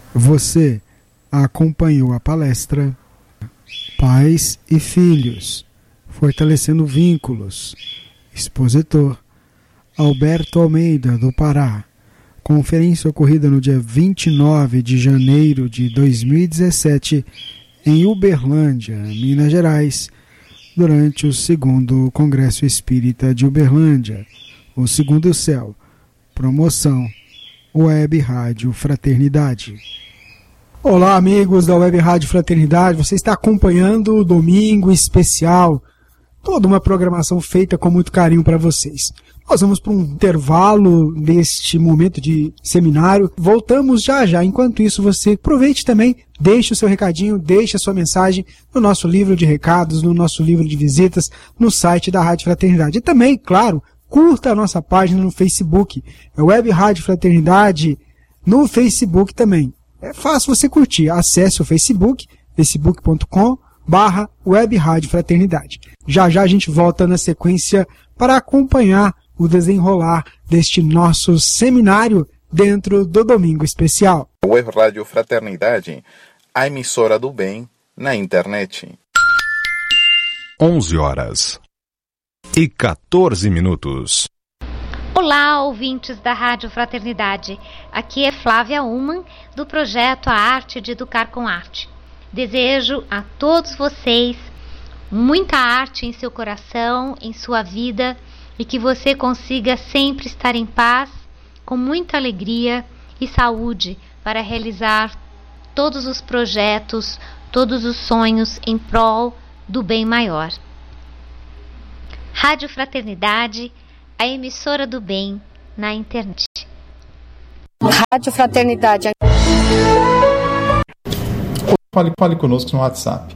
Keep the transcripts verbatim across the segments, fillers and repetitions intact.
Você acompanhou a palestra Pais e Filhos, Fortalecendo Vínculos. Expositor Alberto Almeida, do Pará. Conferência ocorrida no dia vinte e nove de janeiro de dois mil e dezessete em Uberlândia, Minas Gerais, durante o segundo Congresso Espírita de Uberlândia, o Segundo Céu. Promoção Web Rádio Fraternidade. Olá, amigos da Web Rádio Fraternidade, você está acompanhando o Domingo Especial, toda uma programação feita com muito carinho para vocês. Nós vamos para um intervalo neste momento de seminário, voltamos já já. Enquanto isso, você aproveite também, deixe o seu recadinho, deixe a sua mensagem no nosso livro de recados, no nosso livro de visitas, no site da Rádio Fraternidade. E também, claro, curta a nossa página no Facebook, é Web Rádio Fraternidade, no Facebook também. É fácil você curtir, acesse o Facebook, facebook ponto com barra Web Rádio Fraternidade. Já já a gente volta na sequência para acompanhar o desenrolar deste nosso seminário dentro do Domingo Especial. Web Rádio Fraternidade, a emissora do bem na internet. onze horas e quatorze minutos. Olá, ouvintes da Rádio Fraternidade. Aqui é Flávia Uman, do projeto A Arte de Educar com Arte. Desejo a todos vocês muita arte em seu coração, em sua vida, e que você consiga sempre estar em paz, com muita alegria e saúde para realizar todos os projetos, todos os sonhos em prol do bem maior. Rádio Fraternidade, a emissora do bem na internet. Rádio Fraternidade. Fale, fale conosco no WhatsApp.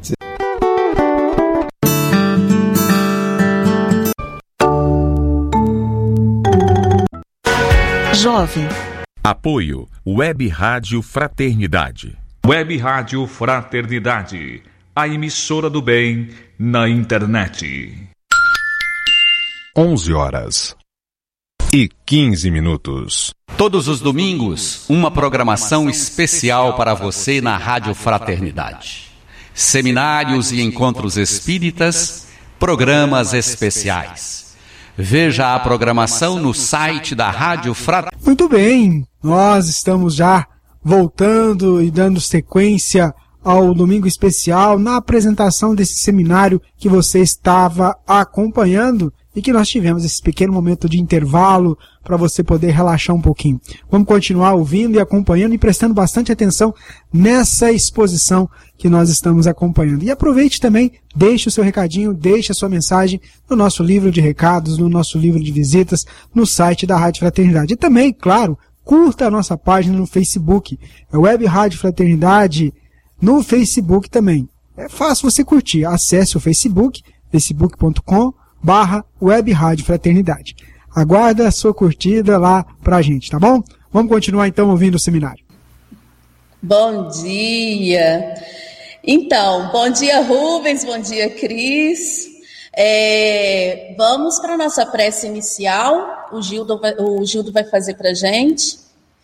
Jovem. Apoio Web Rádio Fraternidade. Web Rádio Fraternidade, a emissora do bem na internet. onze horas e quinze minutos. Todos os domingos, uma programação especial para você na Rádio Fraternidade. Seminários e encontros espíritas, programas especiais. Veja a programação no site da Rádio Fraternidade. Muito bem, nós estamos já voltando e dando sequência ao Domingo Especial na apresentação desse seminário que você estava acompanhando e que nós tivemos esse pequeno momento de intervalo para você poder relaxar um pouquinho. Vamos continuar ouvindo e acompanhando e prestando bastante atenção nessa exposição que nós estamos acompanhando. E aproveite também, deixe o seu recadinho, deixe a sua mensagem no nosso livro de recados, no nosso livro de visitas, no site da Rádio Fraternidade. E também, claro, curta a nossa página no Facebook, é Web Rádio Fraternidade, no Facebook também. É fácil você curtir, acesse o Facebook, facebook ponto com barra Web Rádio Fraternidade. Aguarda a sua curtida lá pra gente, tá bom? Vamos continuar então ouvindo o seminário. Bom dia! Então, bom dia Rubens, bom dia Cris. É, vamos para a nossa prece inicial, o Gildo vai, o Gildo vai fazer pra gente.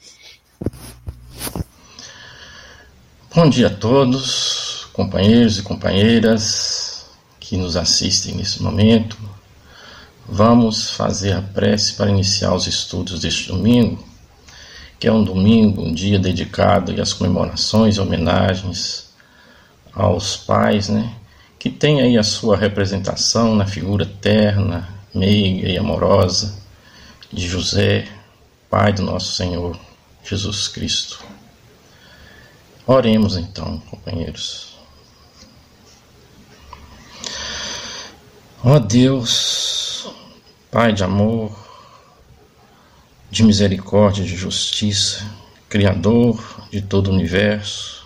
Bom dia a todos, companheiros e companheiras que nos assistem nesse momento. Vamos fazer a prece para iniciar os estudos deste domingo, que é um domingo, um dia dedicado às comemorações e homenagens aos pais, né, que tem aí a sua representação na figura terna, meiga e amorosa de José, pai do nosso Senhor Jesus Cristo. Oremos então, companheiros. Ó Deus, Pai de amor, de misericórdia, de justiça, Criador de todo o universo,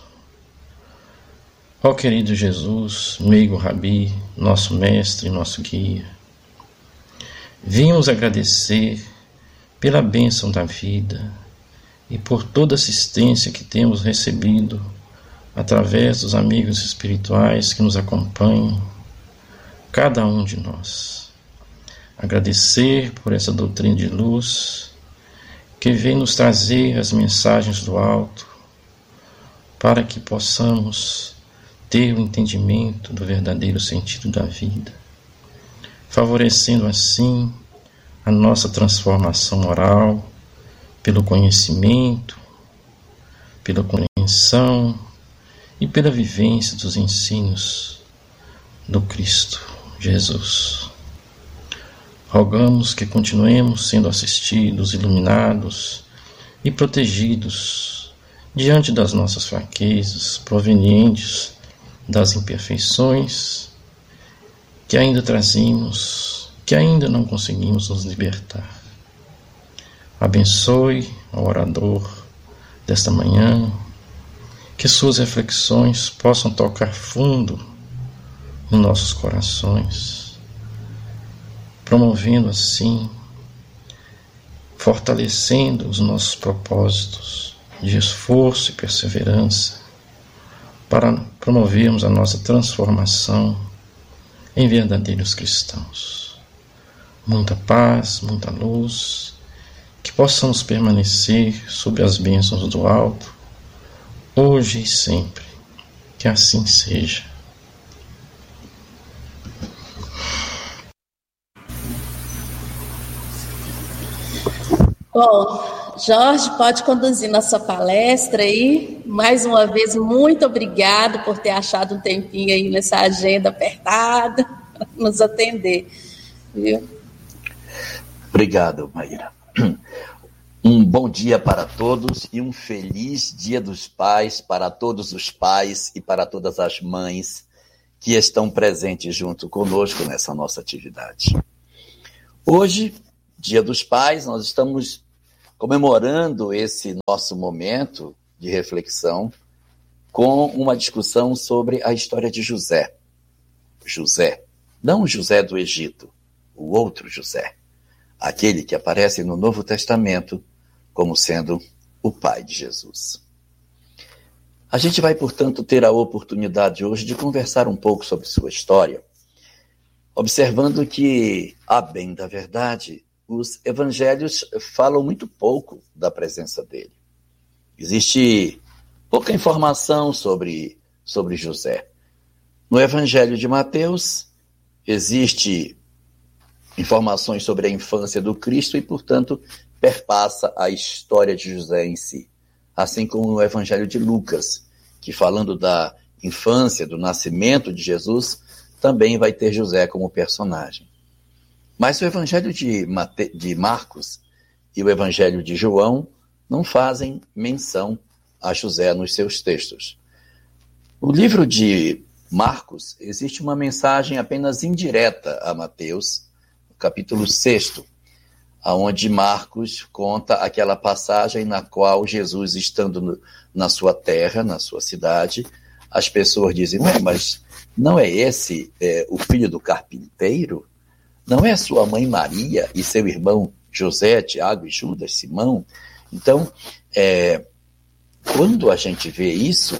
ó querido Jesus, meigo Rabi, nosso mestre, nosso guia, venhamos agradecer pela bênção da vida e por toda a assistência que temos recebido através dos amigos espirituais que nos acompanham, cada um de nós. Agradecer por essa doutrina de luz que vem nos trazer as mensagens do alto, para que possamos ter o entendimento do verdadeiro sentido da vida, favorecendo assim a nossa transformação moral pelo conhecimento, pela compreensão e pela vivência dos ensinos do Cristo Jesus. Rogamos que continuemos sendo assistidos, iluminados e protegidos diante das nossas fraquezas provenientes das imperfeições que ainda trazemos, que ainda não conseguimos nos libertar. Abençoe ao orador desta manhã, que suas reflexões possam tocar fundo em nossos corações, promovendo assim, fortalecendo os nossos propósitos de esforço e perseverança para promovermos a nossa transformação em verdadeiros cristãos. Muita paz, muita luz, que possamos permanecer sob as bênçãos do alto, hoje e sempre. Que assim seja. Bom, Jorge, pode conduzir nossa palestra aí. Mais uma vez, muito obrigado por ter achado um tempinho aí nessa agenda apertada para nos atender. Viu? Obrigado, Maíra. Um bom dia para todos e um feliz Dia dos Pais para todos os pais e para todas as mães que estão presentes junto conosco nessa nossa atividade. Hoje, Dia dos Pais, nós estamos comemorando esse nosso momento de reflexão com uma discussão sobre a história de José. José, não o José do Egito, o outro José, aquele que aparece no Novo Testamento como sendo o pai de Jesus. A gente vai, portanto, ter a oportunidade hoje de conversar um pouco sobre sua história, observando que, a bem da verdade, os evangelhos falam muito pouco da presença dele. Existe pouca informação sobre, sobre José. No Evangelho de Mateus, existe informações sobre a infância do Cristo e, portanto, perpassa a história de José em si. Assim como no Evangelho de Lucas, que falando da infância, do nascimento de Jesus, também vai ter José como personagem. Mas o Evangelho de, Mate... de Marcos e o Evangelho de João não fazem menção a José nos seus textos. No livro de Marcos, existe uma mensagem apenas indireta a Mateus, no capítulo seis, onde Marcos conta aquela passagem na qual Jesus, estando no, na sua terra, na sua cidade, as pessoas dizem, ué, mas não é esse é, o filho do carpinteiro? Não é sua mãe Maria e seu irmão José, Tiago e Judas, Simão? Então, é, quando a gente vê isso,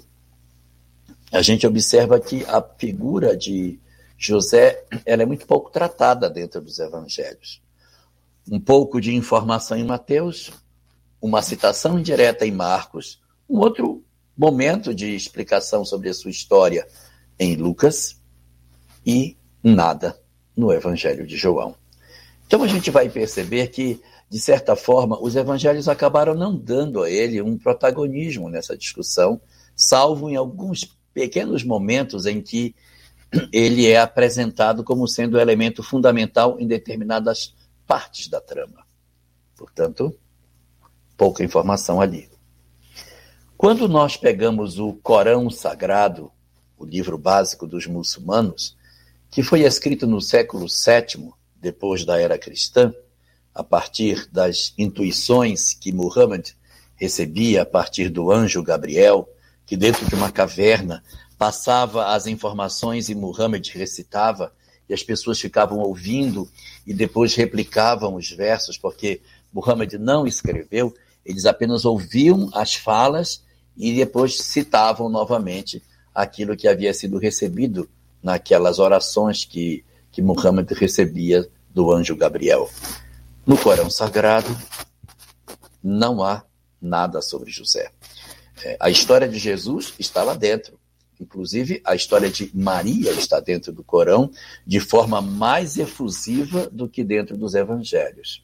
a gente observa que a figura de José ela é muito pouco tratada dentro dos evangelhos. Um pouco de informação em Mateus, uma citação indireta em Marcos, um outro momento de explicação sobre a sua história em Lucas e nada no Evangelho de João. Então a gente vai perceber que, de certa forma, os evangelhos acabaram não dando a ele um protagonismo nessa discussão, salvo em alguns pequenos momentos em que ele é apresentado como sendo o elemento fundamental em determinadas partes da trama. Portanto, pouca informação ali. Quando nós pegamos o Corão Sagrado, o livro básico dos muçulmanos, que foi escrito no século sétimo, depois da era cristã, a partir das intuições que Muhammad recebia a partir do anjo Gabriel, que dentro de uma caverna passava as informações e Muhammad recitava, e as pessoas ficavam ouvindo e depois replicavam os versos, porque Muhammad não escreveu, eles apenas ouviam as falas e depois citavam novamente aquilo que havia sido recebido naquelas orações que, que Muhammad recebia do anjo Gabriel. No Corão Sagrado, não há nada sobre José. É, a história de Jesus está lá dentro. Inclusive, a história de Maria está dentro do Corão de forma mais efusiva do que dentro dos evangelhos.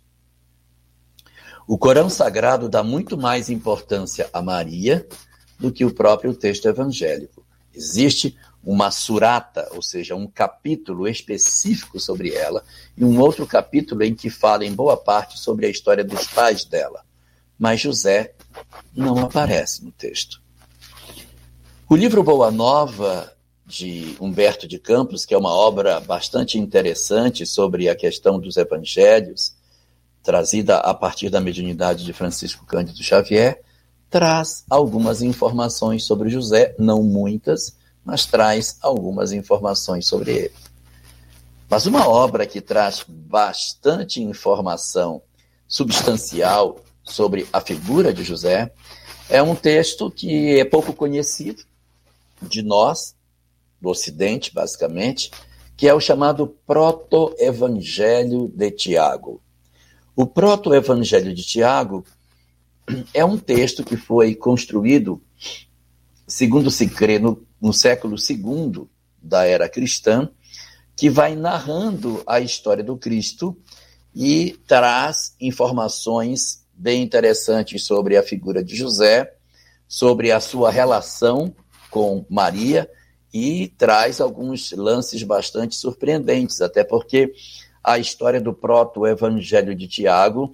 O Corão Sagrado dá muito mais importância a Maria do que o próprio texto evangélico. Existe uma surata, ou seja, um capítulo específico sobre ela, e um outro capítulo em que fala em boa parte sobre a história dos pais dela. Mas José não aparece no texto. O livro Boa Nova, de Humberto de Campos, que é uma obra bastante interessante sobre a questão dos evangelhos, trazida a partir da mediunidade de Francisco Cândido Xavier, traz algumas informações sobre José, não muitas, mas traz algumas informações sobre ele. Mas uma obra que traz bastante informação substancial sobre a figura de José é um texto que é pouco conhecido de nós, do Ocidente, basicamente, que é o chamado Proto-Evangelho de Tiago. O Proto-Evangelho de Tiago é um texto que foi construído, segundo se crê, no, no século segundo da era cristã, que vai narrando a história do Cristo e traz informações bem interessantes sobre a figura de José, sobre a sua relação com Maria, e traz alguns lances bastante surpreendentes, até porque a história do proto-evangelho de Tiago,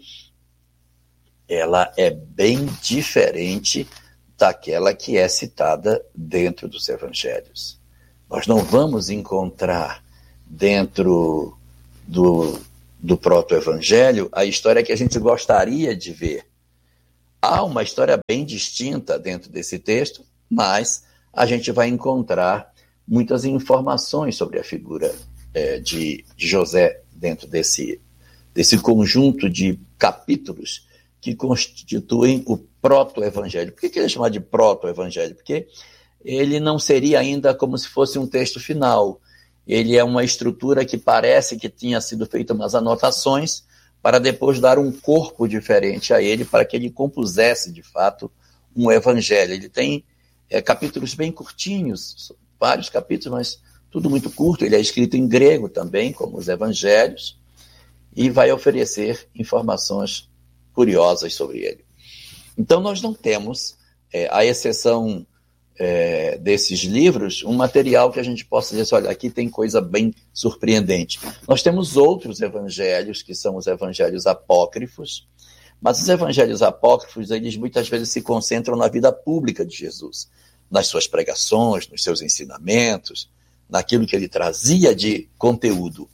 ela é bem diferente daquela que é citada dentro dos evangelhos. Nós não vamos encontrar dentro do, do proto-evangelho a história que a gente gostaria de ver. Há uma história bem distinta dentro desse texto, mas a gente vai encontrar muitas informações sobre a figura é, de, de José dentro desse, desse conjunto de capítulos que constituem o proto-evangelho. Por que, que ele é chamado de proto-evangelho? Porque ele não seria ainda como se fosse um texto final. Ele é uma estrutura que parece que tinha sido feita umas anotações para depois dar um corpo diferente a ele, para que ele compusesse, de fato, um evangelho. Ele tem é, capítulos bem curtinhos, vários capítulos, mas tudo muito curto. Ele é escrito em grego também, como os evangelhos, e vai oferecer informações curiosas sobre ele. Então, nós não temos, é, à exceção é, desses livros, um material que a gente possa dizer, olha, aqui tem coisa bem surpreendente. Nós temos outros evangelhos, que são os evangelhos apócrifos, mas os evangelhos apócrifos, eles muitas vezes se concentram na vida pública de Jesus, nas suas pregações, nos seus ensinamentos, naquilo que ele trazia de conteúdo.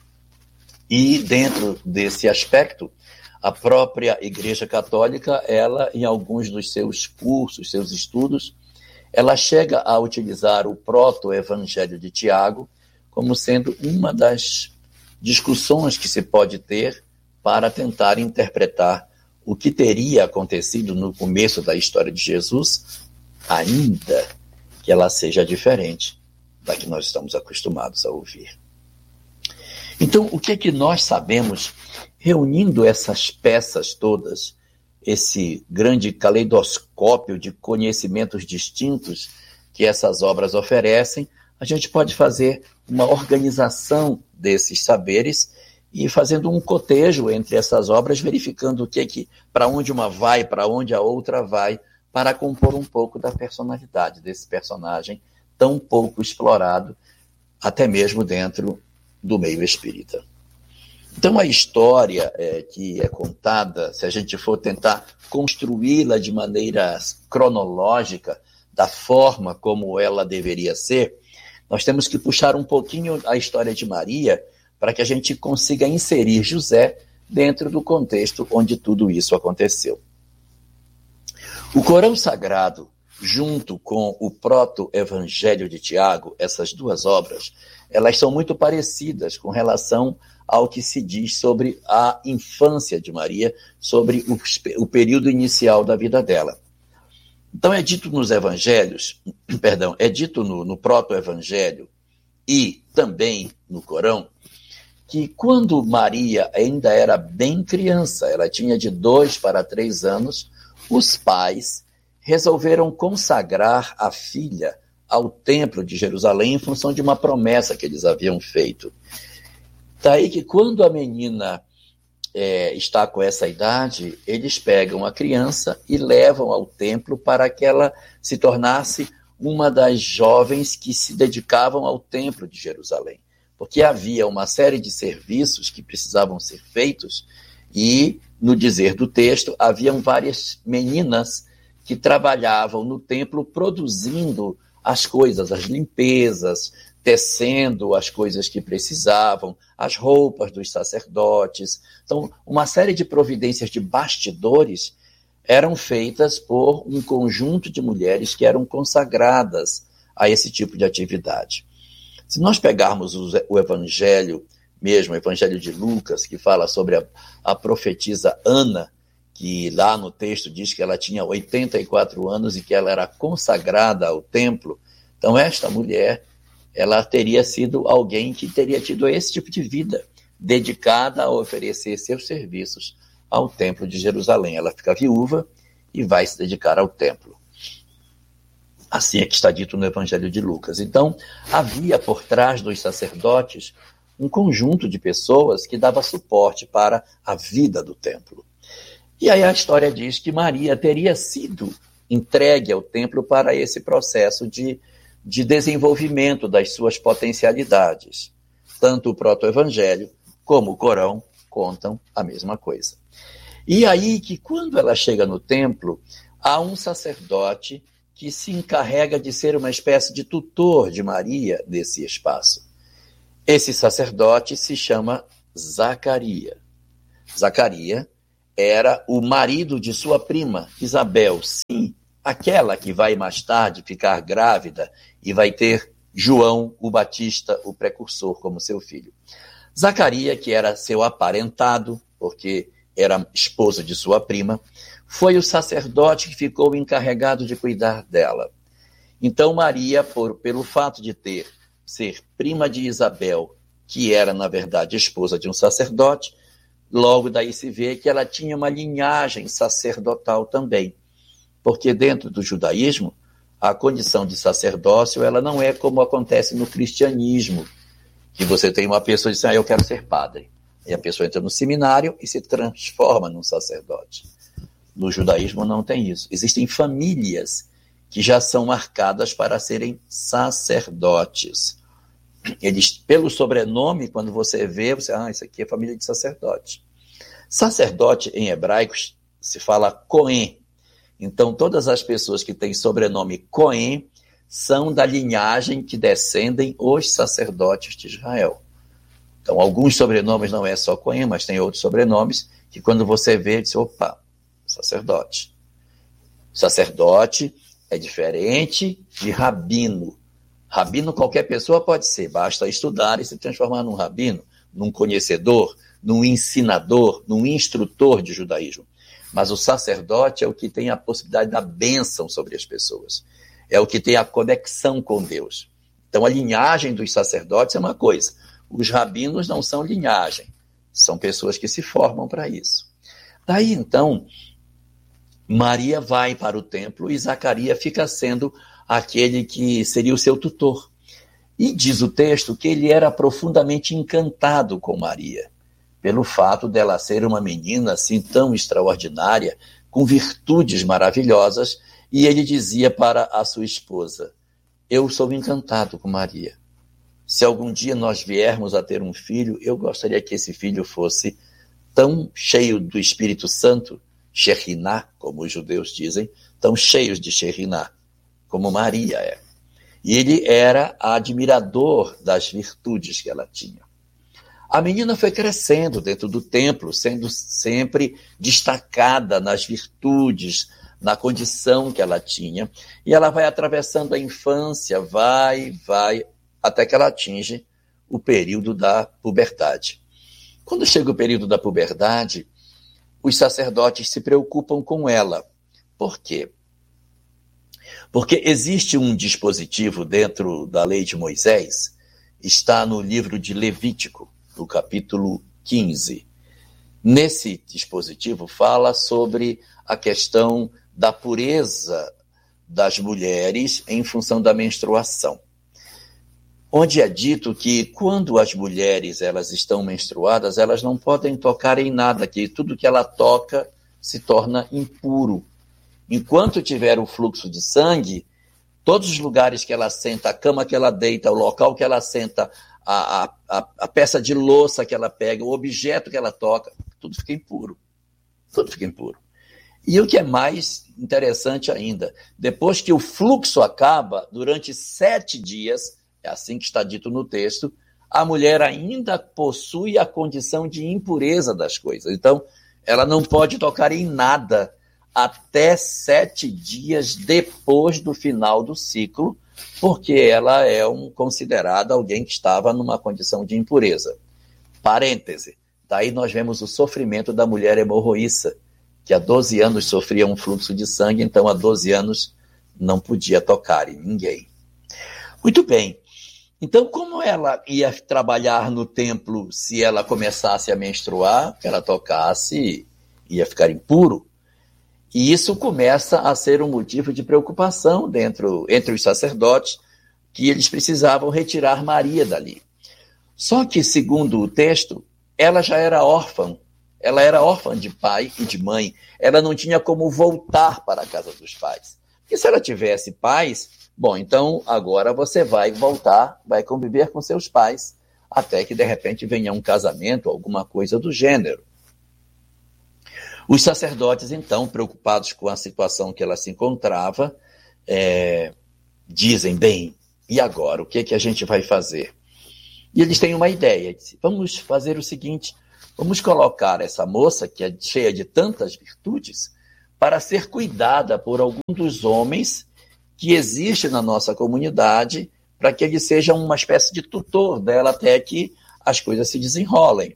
E dentro desse aspecto, a própria Igreja Católica, ela, em alguns dos seus cursos, seus estudos, ela chega a utilizar o proto-evangelho de Tiago como sendo uma das discussões que se pode ter para tentar interpretar o que teria acontecido no começo da história de Jesus, ainda que ela seja diferente da que nós estamos acostumados a ouvir. Então, o que é que nós sabemos, reunindo essas peças todas, esse grande caleidoscópio de conhecimentos distintos que essas obras oferecem, a gente pode fazer uma organização desses saberes e fazendo um cotejo entre essas obras, verificando o que é que, para onde uma vai, para onde a outra vai, para compor um pouco da personalidade desse personagem tão pouco explorado, até mesmo dentro do meio espírita. Então, a história é, que é contada, se a gente for tentar construí-la de maneira cronológica, da forma como ela deveria ser, nós temos que puxar um pouquinho a história de Maria para que a gente consiga inserir José dentro do contexto onde tudo isso aconteceu. O Corão Sagrado, junto com o Proto-Evangelho de Tiago, essas duas obras, elas são muito parecidas com relação ao que se diz sobre a infância de Maria, sobre o, o período inicial da vida dela. Então é dito nos evangelhos, perdão, é dito no, no Proto-Evangelho e também no Corão, que quando Maria ainda era bem criança, ela tinha de dois para três anos, os pais resolveram consagrar a filha ao templo de Jerusalém em função de uma promessa que eles haviam feito. Daí que quando a menina é, está com essa idade, eles pegam a criança e levam ao templo para que ela se tornasse uma das jovens que se dedicavam ao templo de Jerusalém. Porque havia uma série de serviços que precisavam ser feitos e, no dizer do texto, haviam várias meninas que trabalhavam no templo produzindo as coisas, as limpezas, tecendo as coisas que precisavam, as roupas dos sacerdotes. Então, uma série de providências de bastidores eram feitas por um conjunto de mulheres que eram consagradas a esse tipo de atividade. Se nós pegarmos o evangelho mesmo, o evangelho de Lucas, que fala sobre a, a profetisa Ana, que lá no texto diz que ela tinha oitenta e quatro anos e que ela era consagrada ao templo, então esta mulher, ela teria sido alguém que teria tido esse tipo de vida, dedicada a oferecer seus serviços ao templo de Jerusalém. Ela fica viúva e vai se dedicar ao templo. Assim é que está dito no Evangelho de Lucas. Então, havia por trás dos sacerdotes um conjunto de pessoas que dava suporte para a vida do templo. E aí a história diz que Maria teria sido entregue ao templo para esse processo de, de desenvolvimento das suas potencialidades. Tanto o proto-evangelho como o Corão contam a mesma coisa. E aí que quando ela chega no templo, há um sacerdote que se encarrega de ser uma espécie de tutor de Maria nesse espaço. Esse sacerdote se chama Zacarias. Zacarias era o marido de sua prima, Isabel, sim, aquela que vai mais tarde ficar grávida e vai ter João o Batista, o precursor, como seu filho. Zacarias, que era seu aparentado, porque era esposo de sua prima, foi o sacerdote que ficou encarregado de cuidar dela. Então Maria, por, pelo fato de ter, ser prima de Isabel, que era, na verdade, esposa de um sacerdote, logo daí se vê que ela tinha uma linhagem sacerdotal também. Porque dentro do judaísmo, a condição de sacerdócio ela não é como acontece no cristianismo, que você tem uma pessoa que diz, ah, eu quero ser padre. E a pessoa entra no seminário e se transforma num sacerdote. No judaísmo não tem isso. Existem famílias que já são marcadas para serem sacerdotes. Eles, pelo sobrenome, quando você vê, você, ah, isso aqui é família de sacerdote. Sacerdote, em hebraico, se fala Cohen. Então, todas as pessoas que têm sobrenome Cohen são da linhagem que descendem os sacerdotes de Israel. Então, alguns sobrenomes não é só Cohen, mas tem outros sobrenomes que quando você vê, diz, opa, sacerdote. Sacerdote é diferente de rabino. Rabino qualquer pessoa pode ser, basta estudar e se transformar num rabino, num conhecedor, num ensinador, num instrutor de judaísmo. Mas o sacerdote é o que tem a possibilidade da bênção sobre as pessoas. É o que tem a conexão com Deus. Então a linhagem dos sacerdotes é uma coisa. Os rabinos não são linhagem, são pessoas que se formam para isso. Daí então, Maria vai para o templo e Zacarias fica sendo aquele que seria o seu tutor. E diz o texto que ele era profundamente encantado com Maria, pelo fato dela ser uma menina assim tão extraordinária, com virtudes maravilhosas, e ele dizia para a sua esposa, eu sou encantado com Maria. Se algum dia nós viermos a ter um filho, eu gostaria que esse filho fosse tão cheio do Espírito Santo, Shekhinah, como os judeus dizem, tão cheios de Shekhinah, como Maria é. E ele era admirador das virtudes que ela tinha. A menina foi crescendo dentro do templo, sendo sempre destacada nas virtudes, na condição que ela tinha, e ela vai atravessando a infância, vai, vai, até que ela atinge o período da puberdade. Quando chega o período da puberdade, os sacerdotes se preocupam com ela. Por quê? Porque existe um dispositivo dentro da lei de Moisés, está no livro de Levítico, no capítulo quinze. Nesse dispositivo fala sobre a questão da pureza das mulheres em função da menstruação, onde é dito que quando as mulheres elas estão menstruadas, elas não podem tocar em nada, que tudo que ela toca se torna impuro. Enquanto tiver o fluxo de sangue, todos os lugares que ela senta, a cama que ela deita, o local que ela senta, a, a, a peça de louça que ela pega, o objeto que ela toca, tudo fica impuro. Tudo fica impuro. E o que é mais interessante ainda, depois que o fluxo acaba, durante sete dias, é assim que está dito no texto, a mulher ainda possui a condição de impureza das coisas. Então, ela não pode tocar em nada até sete dias depois do final do ciclo, porque ela é um, considerada alguém que estava numa condição de impureza. Parêntese, daí nós vemos o sofrimento da mulher hemorroíça, que há doze anos sofria um fluxo de sangue, então há doze anos não podia tocar em ninguém. Muito bem. Então, como ela ia trabalhar no templo se ela começasse a menstruar, que ela tocasse, ia ficar impuro? E isso começa a ser um motivo de preocupação dentro, entre os sacerdotes, que eles precisavam retirar Maria dali. Só que, segundo o texto, ela já era órfã. Ela era órfã de pai e de mãe. Ela não tinha como voltar para a casa dos pais. Porque se ela tivesse pais, bom, então agora você vai voltar, vai conviver com seus pais, até que de repente venha um casamento, alguma coisa do gênero. Os sacerdotes, então, preocupados com a situação que ela se encontrava, é, dizem, bem, e agora? O que é que a gente vai fazer? E eles têm uma ideia, dizem, vamos fazer o seguinte, vamos colocar essa moça, que é cheia de tantas virtudes, para ser cuidada por algum dos homens que existe na nossa comunidade, para que ele seja uma espécie de tutor dela até que as coisas se desenrolem.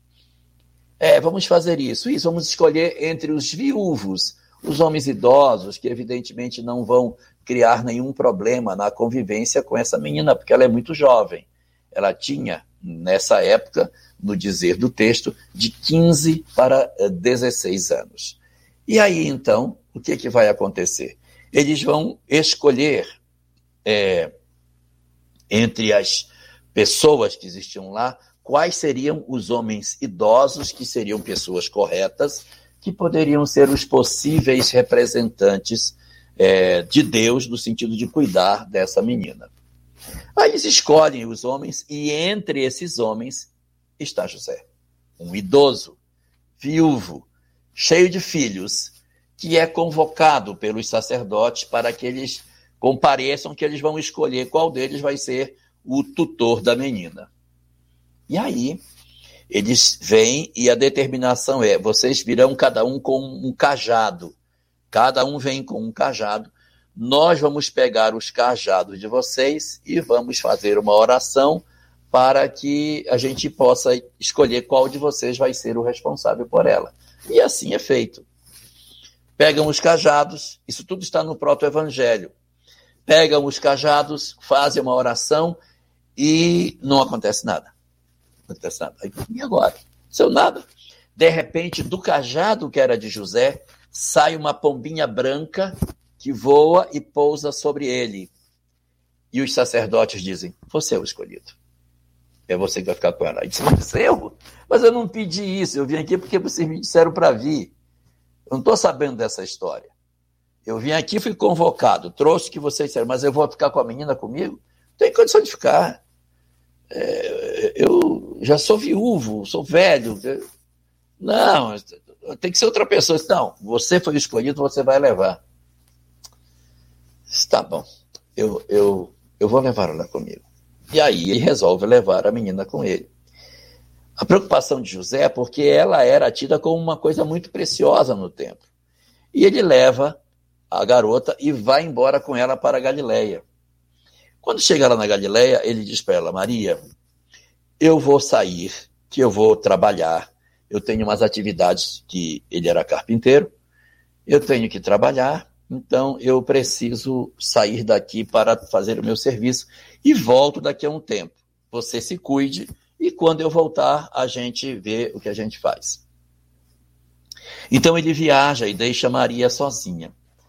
É, vamos fazer isso, isso, vamos escolher entre os viúvos, os homens idosos, que evidentemente não vão criar nenhum problema na convivência com essa menina, porque ela é muito jovem. Ela tinha, nessa época, no dizer do texto, de quinze para dezesseis anos. E aí, então, o que, que vai acontecer? Eles vão escolher é, entre as pessoas que existiam lá, quais seriam os homens idosos, que seriam pessoas corretas, que poderiam ser os possíveis representantes é, de Deus, no sentido de cuidar dessa menina. Aí eles escolhem os homens, e entre esses homens está José, um idoso, viúvo, cheio de filhos, que é convocado pelos sacerdotes para que eles compareçam, que eles vão escolher qual deles vai ser o tutor da menina. E aí, eles vêm e a determinação é, vocês virão cada um com um cajado. Cada um vem com um cajado. Nós vamos pegar os cajados de vocês e vamos fazer uma oração para que a gente possa escolher qual de vocês vai ser o responsável por ela. E assim é feito. Pegam os cajados, isso tudo está no proto-evangelho. Pegam os cajados, fazem uma oração e não acontece nada. Não acontece nada. E agora? Não nada. De repente, do cajado que era de José, sai uma pombinha branca que voa e pousa sobre ele. E os sacerdotes dizem, você é o escolhido. É você que vai ficar com ela. Ele disse, mas eu? Mas eu não pedi isso. Eu vim aqui porque vocês me disseram para vir. Eu não estou sabendo dessa história. Eu vim aqui, fui convocado, trouxe o que vocês disseram, mas eu vou ficar com a menina comigo? Não tem condição de ficar. É, eu já sou viúvo, sou velho. Não, tem que ser outra pessoa. Não, você foi escolhido, você vai levar. Está bom, eu, eu, eu vou levar ela comigo. E aí ele resolve levar a menina com ele. A preocupação de José é porque ela era tida como uma coisa muito preciosa no templo. E ele leva a garota e vai embora com ela para a Galileia. Quando chega lá na Galileia, ele diz para ela, Maria, eu vou sair, que eu vou trabalhar, eu tenho umas atividades que ele era carpinteiro, eu tenho que trabalhar, então eu preciso sair daqui para fazer o meu serviço e volto daqui a um tempo. Você se cuide e quando eu voltar a gente vê o que a gente faz. Então ele viaja e deixa Maria sozinha.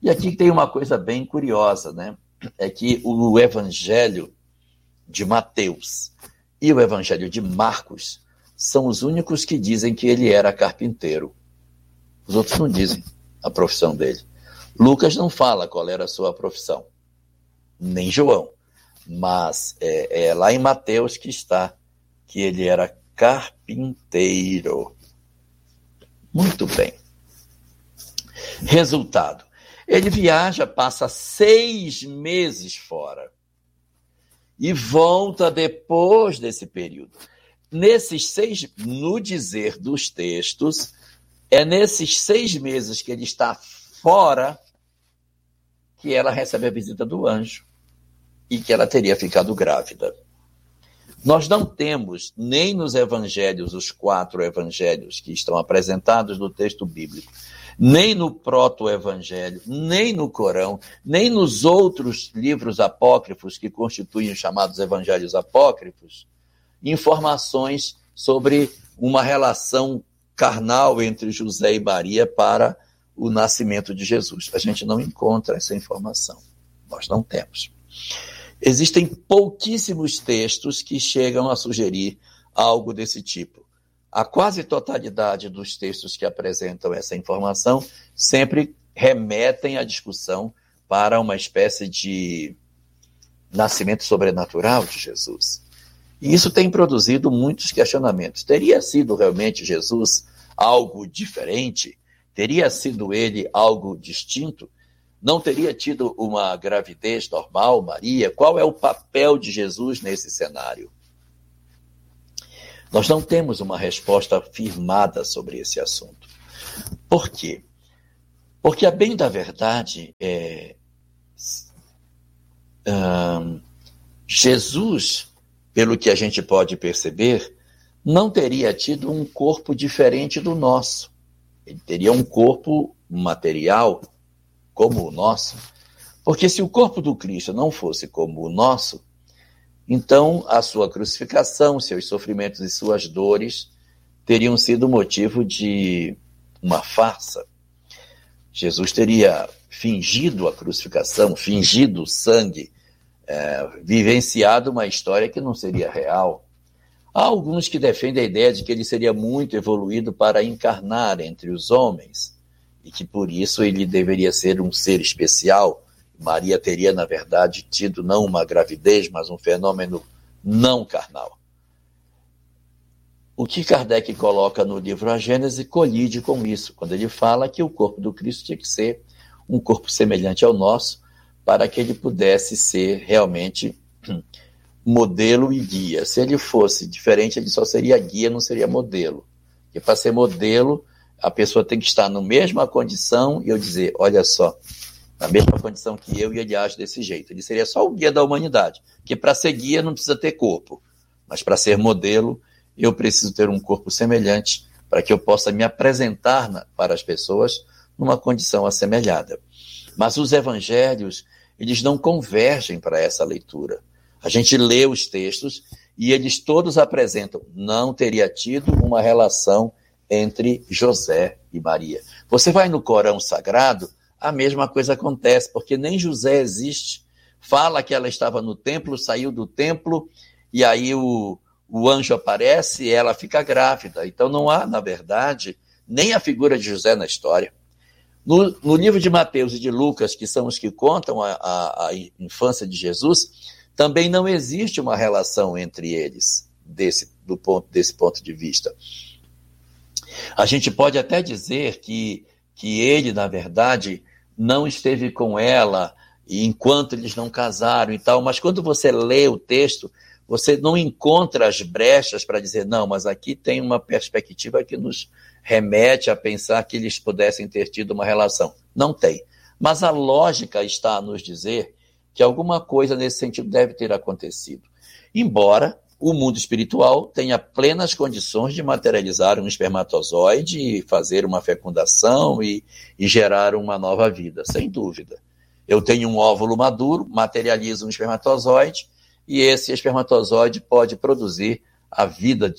E aqui tem uma coisa bem curiosa, né? É que o Evangelho de Mateus e o Evangelho de Marcos são os únicos que dizem que ele era carpinteiro. Os outros não dizem a profissão dele. Lucas não fala qual era a sua profissão, nem João. Mas é, é lá em Mateus que está que ele era carpinteiro. Muito bem. Resultado. Ele viaja, passa seis meses fora e volta depois desse período. Nesses seis, no dizer dos textos, é nesses seis meses que ele está fora que ela recebe a visita do anjo e que ela teria ficado grávida. Nós não temos, nem nos evangelhos, os quatro evangelhos que estão apresentados no texto bíblico, nem no proto-evangelho, nem no Corão, nem nos outros livros apócrifos que constituem os chamados evangelhos apócrifos, informações sobre uma relação carnal entre José e Maria para o nascimento de Jesus. A gente não encontra essa informação. Nós não temos. Existem pouquíssimos textos que chegam a sugerir algo desse tipo. A quase totalidade dos textos que apresentam essa informação sempre remetem a discussão para uma espécie de nascimento sobrenatural de Jesus. E isso tem produzido muitos questionamentos. Teria sido realmente Jesus algo diferente? Teria sido ele algo distinto? Não teria tido uma gravidez normal, Maria? Qual é o papel de Jesus nesse cenário? Nós não temos uma resposta firmada sobre esse assunto. Por quê? Porque, a bem da verdade, é, hum, Jesus, pelo que a gente pode perceber, não teria tido um corpo diferente do nosso. Ele teria um corpo material como o nosso. Porque se o corpo do Cristo não fosse como o nosso, então a sua crucificação, seus sofrimentos e suas dores teriam sido motivo de uma farsa. Jesus teria fingido a crucificação, fingido o sangue, é, vivenciado uma história que não seria real. Há alguns que defendem a ideia de que ele seria muito evoluído para encarnar entre os homens e que por isso ele deveria ser um ser especial. Maria teria, na verdade, tido não uma gravidez, mas um fenômeno não carnal. O que Kardec coloca no livro A Gênese colide com isso, quando ele fala que o corpo do Cristo tinha que ser um corpo semelhante ao nosso, para que ele pudesse ser realmente modelo e guia. Se ele fosse diferente, ele só seria guia, não seria modelo. Porque para ser modelo, a pessoa tem que estar na mesma condição e eu dizer, olha só, na mesma condição que eu e ele age desse jeito. Ele seria só o guia da humanidade, porque para ser guia não precisa ter corpo, mas para ser modelo eu preciso ter um corpo semelhante para que eu possa me apresentar na, para as pessoas numa condição assemelhada. Mas os evangelhos, eles não convergem para essa leitura. A gente lê os textos e eles todos apresentam, não teria tido uma relação entre José e Maria. Você vai no Corão Sagrado, a mesma coisa acontece, porque nem José existe. Fala que ela estava no templo, saiu do templo, e aí o, o anjo aparece e ela fica grávida. Então não há, na verdade, nem a figura de José na história. No, no livro de Mateus e de Lucas, que são os que contam a, a, a infância de Jesus, também não existe uma relação entre eles, desse, do ponto, desse ponto de vista. A gente pode até dizer que, que ele, na verdade, não esteve com ela enquanto eles não casaram e tal, mas quando você lê o texto, você não encontra as brechas para dizer, não, mas aqui tem uma perspectiva que nos remete a pensar que eles pudessem ter tido uma relação. Não tem. Mas a lógica está a nos dizer que alguma coisa nesse sentido deve ter acontecido. Embora o mundo espiritual tenha plenas condições de materializar um espermatozoide e fazer uma fecundação e, e gerar uma nova vida, sem dúvida. Eu tenho um óvulo maduro, materializo um espermatozoide e esse espermatozoide pode produzir a vida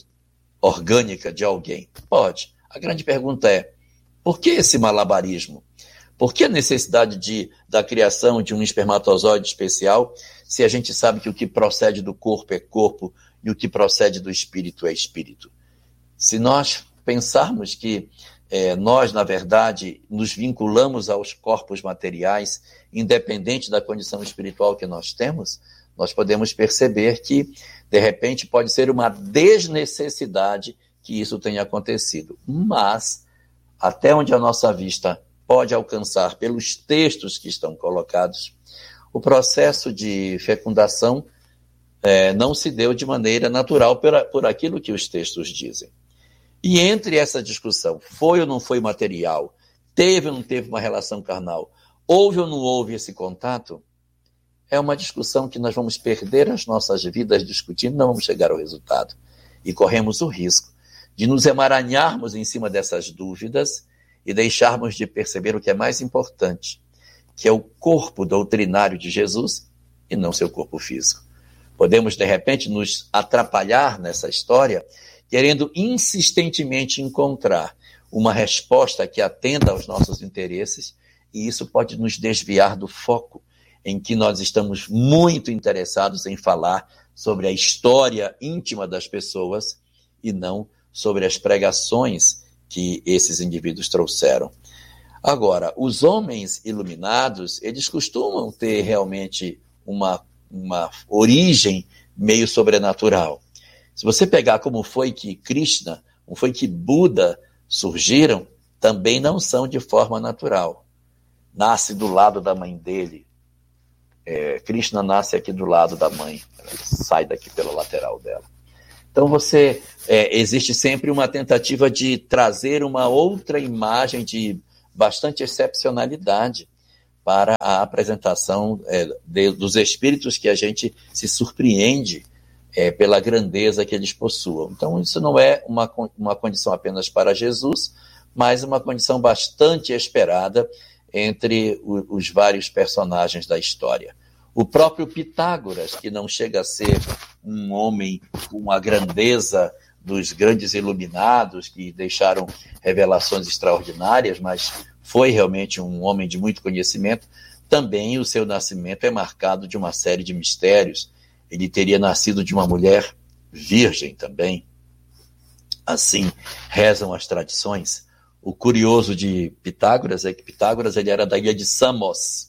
orgânica de alguém. Pode. A grande pergunta é, por que esse malabarismo? Por que a necessidade de, da criação de um espermatozoide especial, se a gente sabe que o que procede do corpo é corpo e o que procede do espírito é espírito? Se nós pensarmos que é, nós, na verdade, nos vinculamos aos corpos materiais, independente da condição espiritual que nós temos, nós podemos perceber que, de repente, pode ser uma desnecessidade que isso tenha acontecido. Mas, até onde a nossa vista pode alcançar pelos textos que estão colocados, o processo de fecundação é, não se deu de maneira natural por, por aquilo que os textos dizem. E entre essa discussão, foi ou não foi material, teve ou não teve uma relação carnal, houve ou não houve esse contato, é uma discussão que nós vamos perder as nossas vidas discutindo, não vamos chegar ao resultado. E corremos o risco de nos emaranharmos em cima dessas dúvidas e deixarmos de perceber o que é mais importante, que é o corpo doutrinário de Jesus e não seu corpo físico. Podemos, de repente, nos atrapalhar nessa história, querendo insistentemente encontrar uma resposta que atenda aos nossos interesses, e isso pode nos desviar do foco em que nós estamos muito interessados em falar sobre a história íntima das pessoas e não sobre as pregações que esses indivíduos trouxeram. Agora, os homens iluminados, eles costumam ter realmente uma, uma origem meio sobrenatural. Se você pegar como foi que Krishna, como foi que Buda surgiram, também não são de forma natural. Nasce do lado da mãe dele. É, Krishna nasce aqui do lado da mãe, sai daqui pela lateral dela. Então você, é, existe sempre uma tentativa de trazer uma outra imagem de bastante excepcionalidade para a apresentação é, de, dos espíritos que a gente se surpreende é, pela grandeza que eles possuam. Então isso não é uma, uma condição apenas para Jesus, mas uma condição bastante esperada entre o, os vários personagens da história. O próprio Pitágoras, que não chega a ser um homem com a grandeza dos grandes iluminados, que deixaram revelações extraordinárias, mas foi realmente um homem de muito conhecimento, também o seu nascimento é marcado de uma série de mistérios. Ele teria nascido de uma mulher virgem também. Assim rezam as tradições. O curioso de Pitágoras é que Pitágoras ele era da ilha de Samos.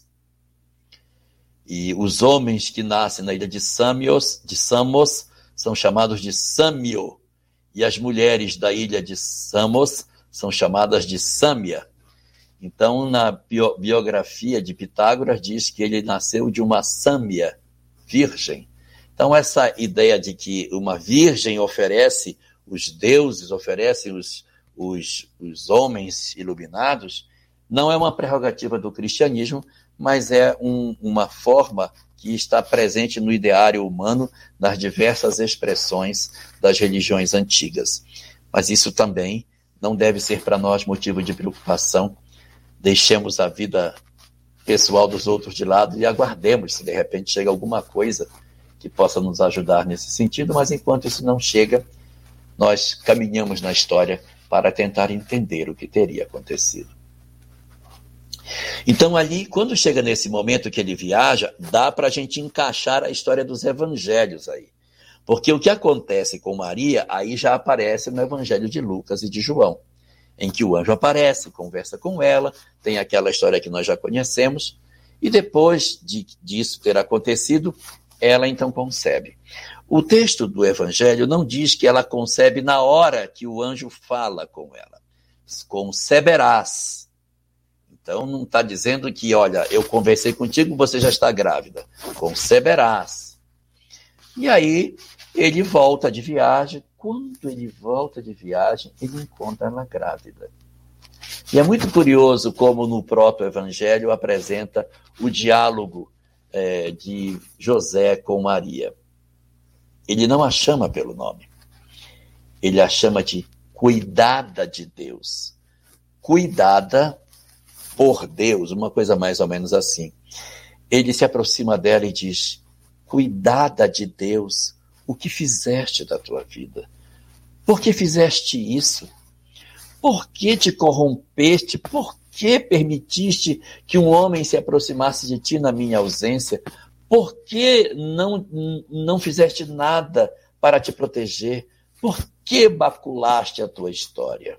E os homens que nascem na ilha de Samios, de Samos são chamados de Samio. E as mulheres da ilha de Samos são chamadas de Sâmia. Então, na bio, biografia de Pitágoras, diz que ele nasceu de uma Sâmia, virgem. Então, essa ideia de que uma virgem oferece, os deuses oferecem os Os, os homens iluminados, não é uma prerrogativa do cristianismo, mas é um, uma forma que está presente no ideário humano nas diversas expressões das religiões antigas. Mas isso também não deve ser para nós motivo de preocupação. Deixemos a vida pessoal dos outros de lado e aguardemos se de repente chega alguma coisa que possa nos ajudar nesse sentido, mas enquanto isso não chega, nós caminhamos na história para tentar entender o que teria acontecido. Então ali, quando chega nesse momento que ele viaja, dá para a gente encaixar a história dos evangelhos aí. Porque o que acontece com Maria, aí já aparece no evangelho de Lucas e de João, em que o anjo aparece, conversa com ela, tem aquela história que nós já conhecemos, e depois de, disso ter acontecido, ela então concebe. O texto do Evangelho não diz que ela concebe na hora que o anjo fala com ela. Conceberás. Então não está dizendo que, olha, eu conversei contigo, você já está grávida. Conceberás. E aí ele volta de viagem. Quando ele volta de viagem, ele encontra ela grávida. E é muito curioso como no proto-evangelho apresenta o diálogo é, de José com Maria. Ele não a chama pelo nome. Ele a chama de cuidada de Deus. Cuidada por Deus, uma coisa mais ou menos assim. Ele se aproxima dela e diz: cuidada de Deus, o que fizeste da tua vida? Por que fizeste isso? Por que te corrompeste? Por que permitiste que um homem se aproximasse de ti na minha ausência? Por que não, não fizeste nada para te proteger? Por que maculaste a tua história?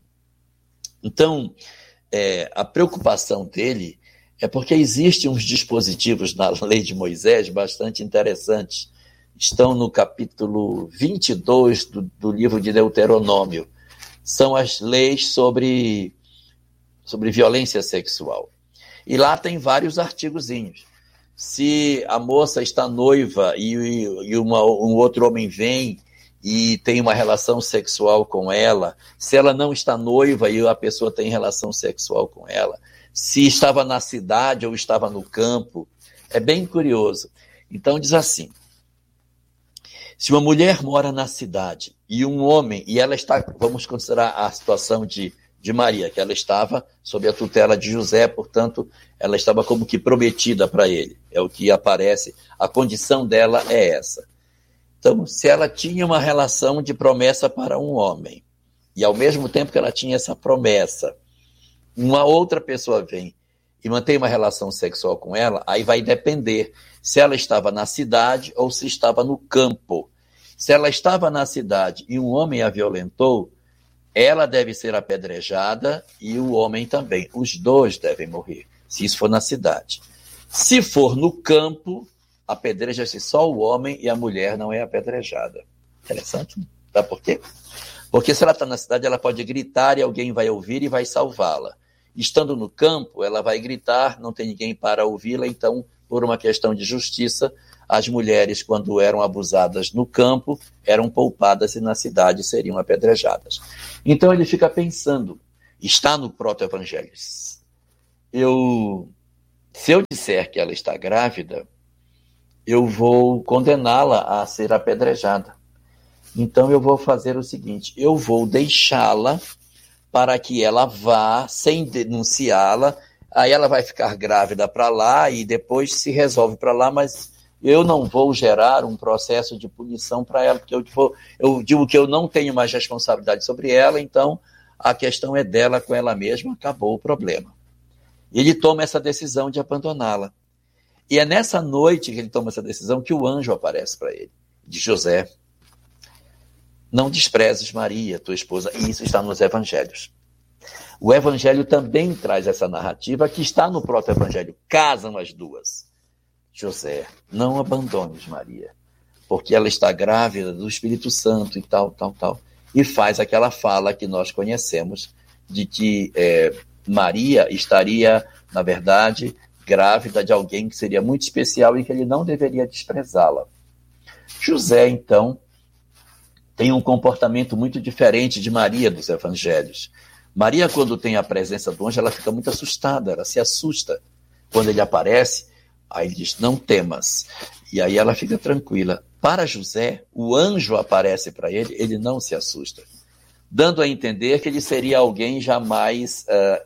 Então, é, a preocupação dele é porque existem uns dispositivos na lei de Moisés bastante interessantes. Estão no capítulo vinte e dois do, do livro de Deuteronômio. São as leis sobre, sobre violência sexual. E lá tem vários artigozinhos. Se a moça está noiva e, e uma, um outro homem vem e tem uma relação sexual com ela, se ela não está noiva e a pessoa tem relação sexual com ela, se estava na cidade ou estava no campo, é bem curioso. Então diz assim, se uma mulher mora na cidade e um homem, e ela está, vamos considerar a situação de, de Maria, que ela estava sob a tutela de José, portanto, ela estava como que prometida para ele, é o que aparece, a condição dela é essa. Então, se ela tinha uma relação de promessa para um homem, e ao mesmo tempo que ela tinha essa promessa, uma outra pessoa vem e mantém uma relação sexual com ela, aí vai depender se ela estava na cidade ou se estava no campo. Se ela estava na cidade e um homem a violentou, ela deve ser apedrejada e o homem também. Os dois devem morrer, se isso for na cidade. Se for no campo, apedreja-se só o homem e a mulher não é apedrejada. Interessante, sabe por quê? Porque se ela está na cidade, ela pode gritar e alguém vai ouvir e vai salvá-la. Estando no campo, ela vai gritar, não tem ninguém para ouvi-la, então, por uma questão de justiça, as mulheres, quando eram abusadas no campo, eram poupadas e na cidade seriam apedrejadas. Então ele fica pensando, está no proto-evangelho. Eu, se eu disser que ela está grávida, eu vou condená-la a ser apedrejada. Então eu vou fazer o seguinte, eu vou deixá-la para que ela vá, sem denunciá-la, aí ela vai ficar grávida para lá e depois se resolve para lá, mas eu não vou gerar um processo de punição para ela, porque eu, vou, eu digo que eu não tenho mais responsabilidade sobre ela, então a questão é dela com ela mesma, acabou o problema. Ele toma essa decisão de abandoná-la. E é nessa noite que ele toma essa decisão que o anjo aparece para ele, de José. Não desprezes Maria, tua esposa. E isso está nos evangelhos. O evangelho também traz essa narrativa que está no proto-evangelho. Casam as duas. José, não abandones Maria, porque ela está grávida do Espírito Santo e tal, tal, tal. E faz aquela fala que nós conhecemos de que é, Maria estaria, na verdade, grávida de alguém que seria muito especial e que ele não deveria desprezá-la. José, então, tem um comportamento muito diferente de Maria dos evangelhos. Maria, quando tem a presença do anjo, ela fica muito assustada, ela se assusta. Quando ele aparece, aí ele diz, não temas. E aí ela fica tranquila. Para José, o anjo aparece para ele, ele não se assusta, dando a entender que ele seria alguém jamais uh,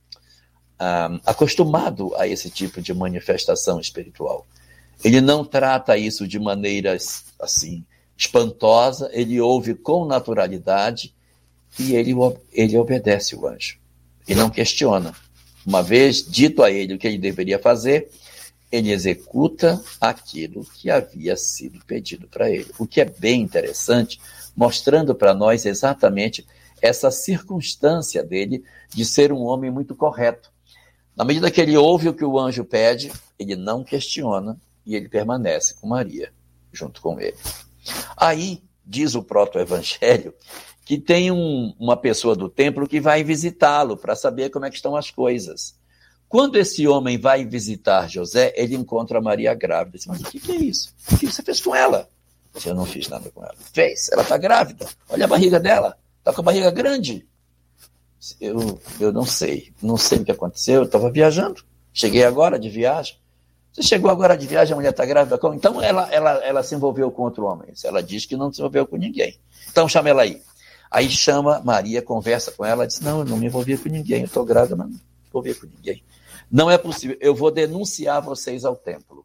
uh, acostumado a esse tipo de manifestação espiritual. Ele não trata isso de maneiras assim, espantosa, ele ouve com naturalidade e ele, ele obedece o anjo. E não questiona. Uma vez dito a ele o que ele deveria fazer, ele executa aquilo que havia sido pedido para ele. O que é bem interessante, mostrando para nós exatamente essa circunstância dele de ser um homem muito correto. Na medida que ele ouve o que o anjo pede, ele não questiona e ele permanece com Maria, junto com ele. Aí, diz o proto-evangelho, que tem um, uma pessoa do templo que vai visitá-lo para saber como é que estão as coisas. Quando esse homem vai visitar José, ele encontra Maria grávida. Diz, mas o que é isso? O que você fez com ela? Eu não fiz nada com ela. Fez, ela está grávida. Olha a barriga dela, está com a barriga grande. Eu, eu não sei, não sei o que aconteceu, eu estava viajando. Cheguei agora de viagem. Você chegou agora de viagem, a mulher está grávida? Como? Então ela, ela, ela se envolveu com outro homem. Ela diz que não se envolveu com ninguém. Então chama ela aí. Aí chama Maria, conversa com ela, diz, não, eu não me envolvi com ninguém, eu estou grávida, mas não me envolvi com ninguém. Não é possível, eu vou denunciar vocês ao templo.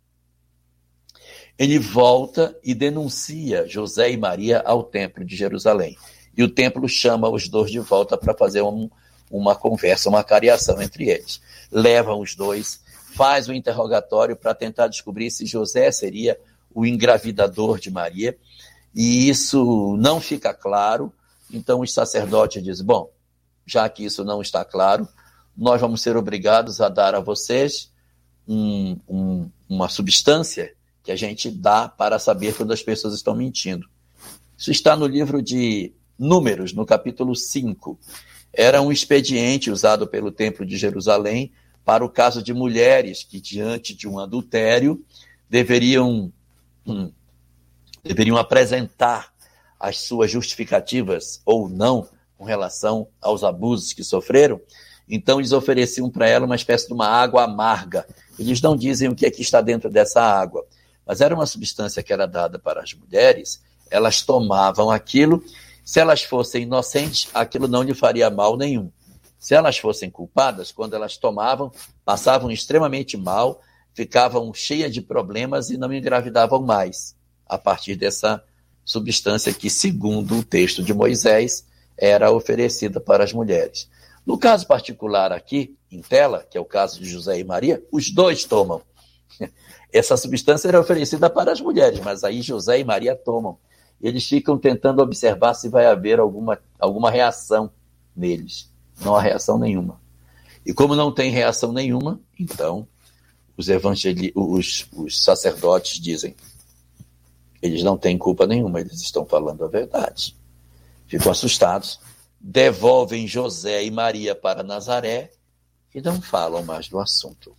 Ele volta e denuncia José e Maria ao templo de Jerusalém. E o templo chama os dois de volta para fazer um, uma conversa, uma cariação entre eles. Levam os dois, faz o interrogatório para tentar descobrir se José seria o engravidador de Maria, e isso não fica claro. Então os sacerdotes dizem, bom, já que isso não está claro, nós vamos ser obrigados a dar a vocês um, um, uma substância que a gente dá para saber quando as pessoas estão mentindo. Isso está no livro de Números, no capítulo cinco. Era um expediente usado pelo Templo de Jerusalém para o caso de mulheres que, diante de um adultério, deveriam, hum, deveriam apresentar as suas justificativas ou não com relação aos abusos que sofreram. Então eles ofereciam para ela uma espécie de uma água amarga. Eles não dizem o que é que está dentro dessa água, mas era uma substância que era dada para as mulheres. Elas tomavam aquilo. Se elas fossem inocentes, aquilo não lhe faria mal nenhum. Se elas fossem culpadas, quando elas tomavam, passavam extremamente mal, ficavam cheias de problemas e não engravidavam mais, a partir dessa substância que, segundo o texto de Moisés, era oferecida para as mulheres. No caso particular aqui, em tela, que é o caso de José e Maria, os dois tomam. Essa substância era oferecida para as mulheres, mas aí José e Maria tomam. Eles ficam tentando observar se vai haver alguma, alguma reação neles. Não há reação nenhuma. E como não tem reação nenhuma, então os, evangeli- os, os sacerdotes dizem, eles não têm culpa nenhuma, eles estão falando a verdade. Ficam assustados, devolvem José e Maria para Nazaré e não falam mais do assunto.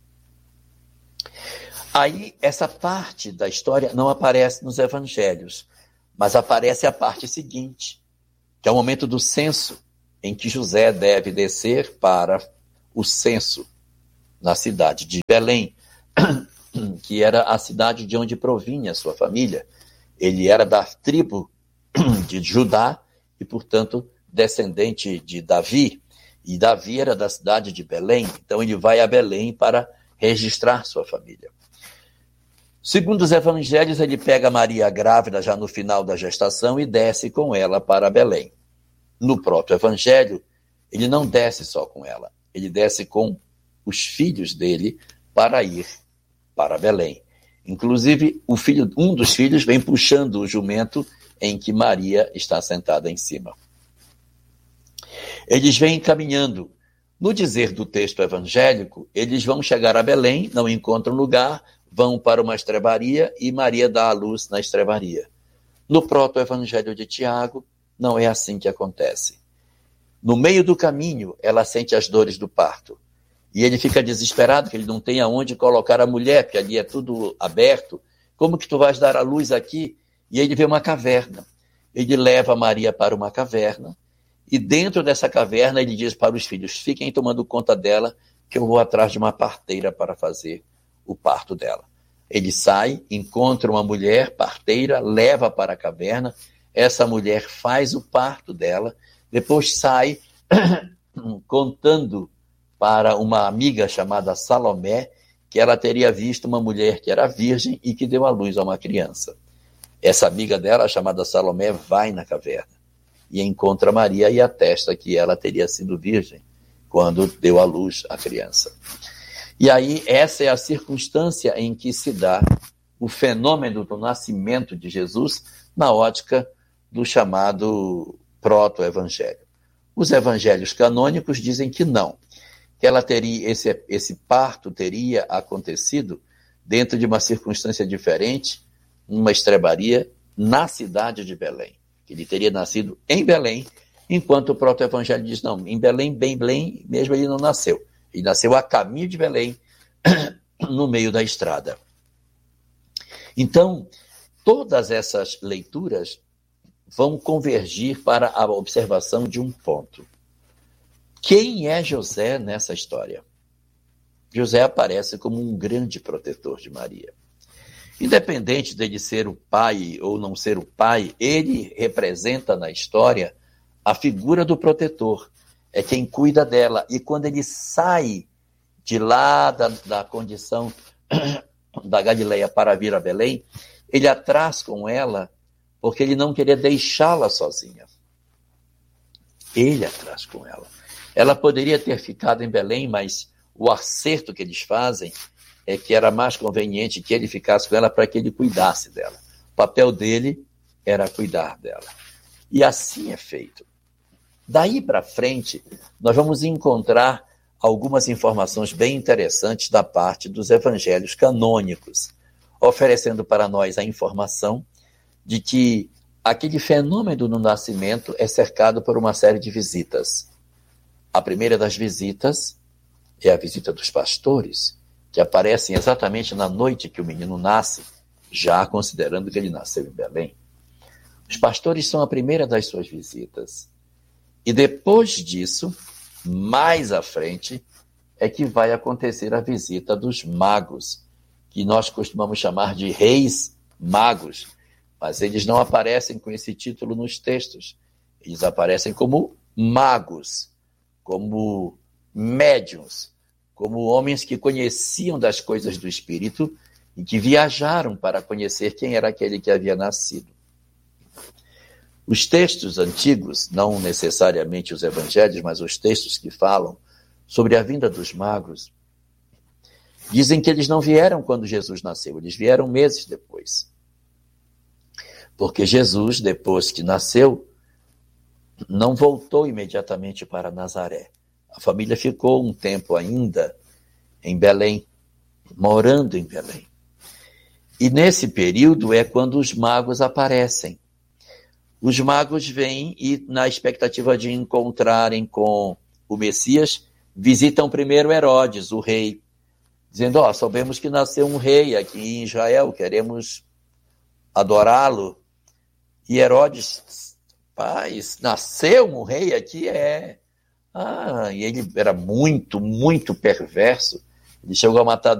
Aí, essa parte da história não aparece nos evangelhos, mas aparece a parte seguinte, que é o momento do censo, em que José deve descer para o censo na cidade de Belém, que era a cidade de onde provinha a sua família. Ele era da tribo de Judá e, portanto, descendente de Davi. E Davi era da cidade de Belém, então ele vai a Belém para registrar sua família. Segundo os evangelhos, ele pega Maria grávida já no final da gestação e desce com ela para Belém. No próprio evangelho, ele não desce só com ela, ele desce com os filhos dele para ir para Belém. Inclusive, o filho, um dos filhos vem puxando o jumento em que Maria está sentada em cima. Eles vêm caminhando. No dizer do texto evangélico, eles vão chegar a Belém, não encontram lugar, vão para uma estrebaria e Maria dá à luz na estrebaria. No proto-evangelho de Tiago, não é assim que acontece. No meio do caminho, ela sente as dores do parto. E ele fica desesperado, que ele não tem aonde colocar a mulher, porque ali é tudo aberto. Como que tu vais dar à luz aqui? E ele vê uma caverna. Ele leva Maria para uma caverna, e dentro dessa caverna ele diz para os filhos, fiquem tomando conta dela, que eu vou atrás de uma parteira para fazer o parto dela. Ele sai, encontra uma mulher parteira, leva para a caverna, essa mulher faz o parto dela, depois sai contando para uma amiga chamada Salomé que ela teria visto uma mulher que era virgem e que deu à luz a uma criança. Essa amiga dela, chamada Salomé, vai na caverna e encontra Maria e atesta que ela teria sido virgem quando deu à luz a criança. E aí, essa é a circunstância em que se dá o fenômeno do nascimento de Jesus na ótica do chamado proto-evangelho. Os evangelhos canônicos dizem que não, que ela teria, esse, esse parto teria acontecido dentro de uma circunstância diferente, numa estrebaria, na cidade de Belém. Ele teria nascido em Belém, enquanto o proto-evangelho diz, não, em Belém, bem Belém, mesmo ele não nasceu. Ele nasceu a caminho de Belém, no meio da estrada. Então, todas essas leituras vão convergir para a observação de um ponto. Quem é José nessa história? José aparece como um grande protetor de Maria. Independente dele ser o pai ou não ser o pai, ele representa na história a figura do protetor. É quem cuida dela. E quando ele sai de lá da, da condição da Galileia para vir a Belém, ele atrás com ela, porque ele não queria deixá-la sozinha. Ele atrás com ela. Ela poderia ter ficado em Belém, mas o acerto que eles fazem é que era mais conveniente que ele ficasse com ela para que ele cuidasse dela. O papel dele era cuidar dela. E assim é feito. Daí para frente, nós vamos encontrar algumas informações bem interessantes da parte dos evangelhos canônicos, oferecendo para nós a informação de que aquele fenômeno do nascimento é cercado por uma série de visitas. A primeira das visitas é a visita dos pastores, que aparecem exatamente na noite que o menino nasce, já considerando que ele nasceu em Belém. Os pastores são a primeira das suas visitas. E depois disso, mais à frente, é que vai acontecer a visita dos magos, que nós costumamos chamar de reis magos, mas eles não aparecem com esse título nos textos. Eles aparecem como magos, como médiuns, como homens que conheciam das coisas do Espírito e que viajaram para conhecer quem era aquele que havia nascido. Os textos antigos, não necessariamente os evangelhos, mas os textos que falam sobre a vinda dos magos, dizem que eles não vieram quando Jesus nasceu, eles vieram meses depois. Porque Jesus, depois que nasceu, não voltou imediatamente para Nazaré. A família ficou um tempo ainda em Belém, morando em Belém. E nesse período é quando os magos aparecem. Os magos vêm e, na expectativa de encontrarem com o Messias, visitam primeiro Herodes, o rei, dizendo, ó, oh, soubemos que nasceu um rei aqui em Israel, queremos adorá-lo. E Herodes, paz, nasceu um rei aqui? É. Ah, e ele era muito, muito perverso. Ele chegou a matar